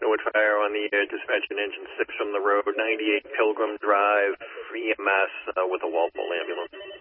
Kenwood Fire on the air, dispatching engine 6 from the road, 98 Pilgrim Drive, EMS with a Walpole ambulance.